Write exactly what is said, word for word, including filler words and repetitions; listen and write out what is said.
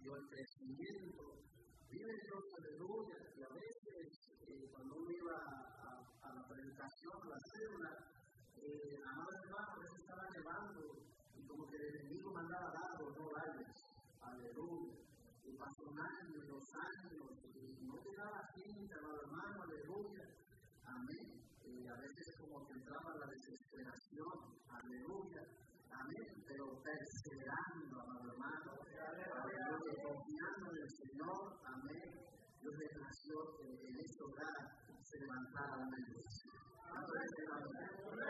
dio el crecimiento. Vive Dios, aleluya. Y a veces, eh, cuando uno iba a, a la predicación, a la célula, eh, la madre hermana a veces estaba nevando y como que el enemigo mandaba dardos, no rayos. Aleluya. Y pasó un año, dos años, y no quedaba cinta, amado hermano, aleluya. Amén. Y a veces como que entraba la desesperación, aleluya. Amén. Pero perseverando, amado hermano, aleluya, confiando en el Señor, amén. Dios le plació que en este hogar se levantara una iglesia.